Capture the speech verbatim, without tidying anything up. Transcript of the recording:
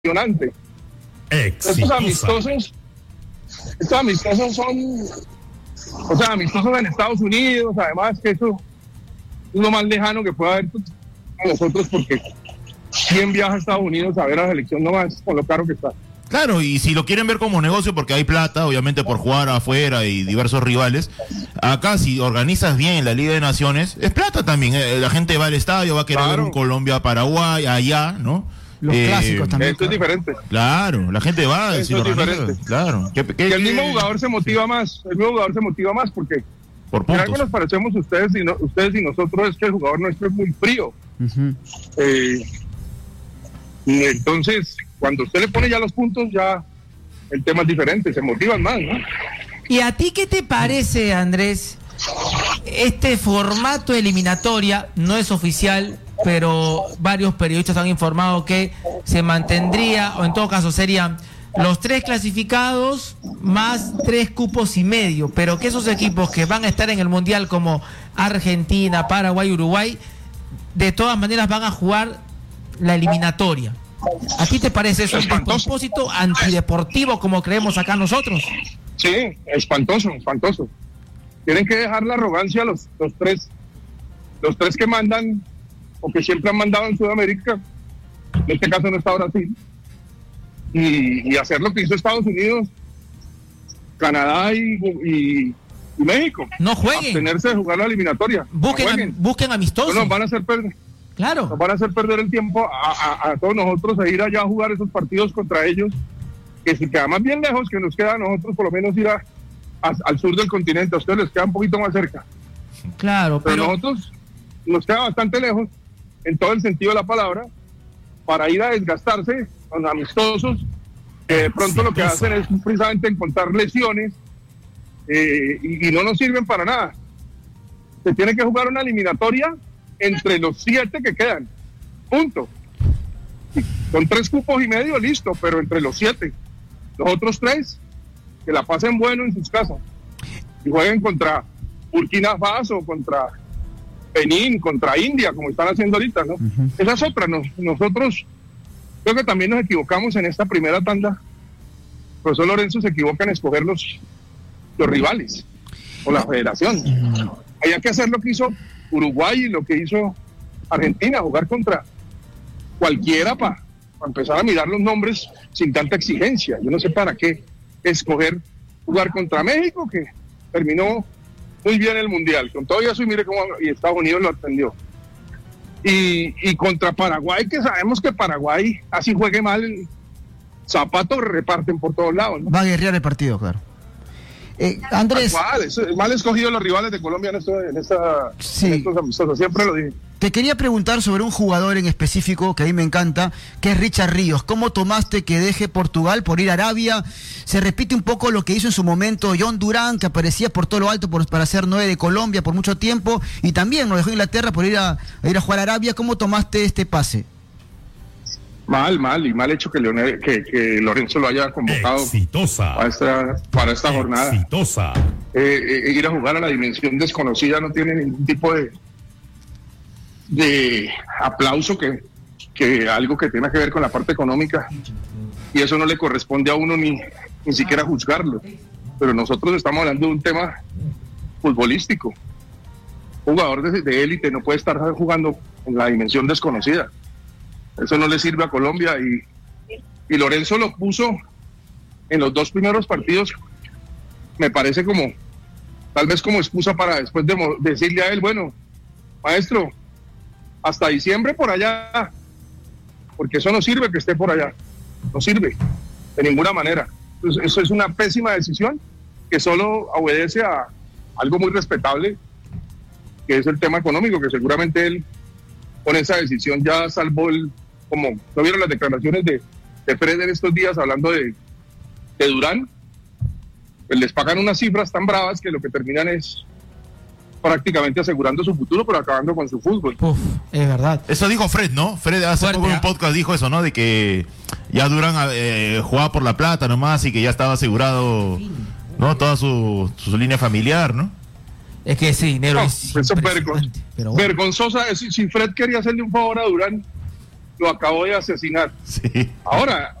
impresionante. Estos amistosos, estos amistosos son, o sea, amistosos en Estados Unidos, además que eso es lo más lejano que puede haber a nosotros, porque ¿quién viaja a Estados Unidos a ver a la selección nomás con lo caro que está? Claro, y si lo quieren ver como negocio, porque hay plata, obviamente por jugar afuera y diversos rivales, acá si organizas bien la Liga de Naciones, es plata también, eh, la gente va al estadio, va a querer claro. ver un Colombia-Paraguay, allá, ¿no? Los eh, clásicos también. Esto claro. es diferente. Claro, la gente va. Esto si es diferente. Claro. ¿Qué, qué, que el qué? mismo jugador se motiva más, el mismo jugador se motiva más porque por si algo nos parecemos ustedes y, no, ustedes y nosotros es que el jugador nuestro es muy frío. Uh-huh. Eh, y entonces, cuando usted le pone ya los puntos, ya el tema es diferente, se motivan más, ¿no? ¿Y a ti qué te parece, Andrés? Este formato eliminatoria no es oficial, pero varios periodistas han informado que se mantendría, o en todo caso serían los tres clasificados más tres cupos y medio, pero que esos equipos que van a estar en el Mundial como Argentina, Paraguay, Uruguay, de todas maneras van a jugar la eliminatoria. ¿A ti te parece eso un despropósito antideportivo como creemos acá nosotros? Sí, espantoso, espantoso. Tienen que dejar la arrogancia los, los tres, los tres que mandan o que siempre han mandado en Sudamérica, en este caso no está Brasil, y, y hacer lo que hizo Estados Unidos, Canadá y, y, y México. No jueguen. Abstenerse de jugar la eliminatoria. Busquen, no am, busquen amistosos. No, nos van a hacer perder. Claro. Nos van a hacer perder el tiempo a, a, a todos nosotros a ir allá a jugar esos partidos contra ellos, que si queda más bien lejos, que nos queda a nosotros por lo menos ir a, a, al sur del continente, a ustedes les queda un poquito más cerca. Claro, pero... pero nosotros nos queda bastante lejos, en todo el sentido de la palabra, para ir a desgastarse con amistosos, que de pronto lo que hacen es precisamente encontrar lesiones eh, y, y no nos sirven para nada. Se tiene que jugar una eliminatoria entre los siete que quedan, punto. Con tres cupos y medio, listo, pero entre los siete, los otros tres, que la pasen bueno en sus casas y jueguen contra Burkina Faso, contra Benín, contra India, como están haciendo ahorita, ¿no? Uh-huh. Esa es otra. Nos, nosotros creo que también nos equivocamos en esta primera tanda. El profesor Lorenzo se equivoca en escoger los, los rivales o la federación. Uh-huh. Había que hacer lo que hizo Uruguay y lo que hizo Argentina, jugar contra cualquiera para pa empezar a mirar los nombres sin tanta exigencia. Yo no sé para qué escoger jugar contra México, que terminó muy bien el Mundial, con todo eso, y mire cómo y Estados Unidos lo atendió. Y, y contra Paraguay, que sabemos que Paraguay, así juegue mal, zapatos reparten por todos lados, ¿no? Va a guerrear el partido, claro. Eh, Andrés. Mal, es, mal escogido los rivales de Colombia en, esto, en, esta, sí. en estos amistosos, siempre lo dije. Te quería preguntar sobre un jugador en específico que a mí me encanta, que es Richard Ríos. ¿Cómo tomaste que deje Portugal por ir a Arabia? Se repite un poco lo que hizo en su momento John Durán, que aparecía por todo lo alto por, para ser nueve de Colombia por mucho tiempo, y también lo dejó Inglaterra por ir a, a ir a jugar a Arabia. ¿Cómo tomaste este pase? Mal, mal, y mal hecho que, Leonel, que, que Lorenzo lo haya convocado Exitosa. para esta, para esta jornada. Exitosa. Eh, eh, ir a jugar a la dimensión desconocida no tiene ningún tipo de de aplauso que, que algo que tenga que ver con la parte económica, y eso no le corresponde a uno ni, ni siquiera juzgarlo, pero nosotros estamos hablando de un tema futbolístico. Un jugador de, de élite no puede estar jugando en la dimensión desconocida, eso no le sirve a Colombia, y, y Lorenzo lo puso en los dos primeros partidos, me parece como tal vez como excusa para después de mo- decirle a él, bueno, maestro, hasta diciembre por allá, porque eso no sirve que esté por allá, no sirve de ninguna manera. Entonces, eso es una pésima decisión que solo obedece a algo muy respetable, que es el tema económico, que seguramente él con esa decisión ya salvó el, como no vieron las declaraciones de, de Fred en estos días hablando de, de Durán, pues les pagan unas cifras tan bravas que lo que terminan es prácticamente asegurando su futuro, pero acabando con su fútbol. Uf, es verdad. Eso dijo Fred, ¿no? Fred hace Fuerte, poco en ¿eh? un podcast dijo eso, ¿no? De que ya Durán eh, jugaba por la plata nomás y que ya estaba asegurado, ¿no? Toda su, su línea familiar, ¿no? Es que ese dinero no, es eso impresionante, vergon- pero bueno. vergonzosa. Si, si Fred quería hacerle un favor a Durán, lo acabó de asesinar. Sí. Ahora,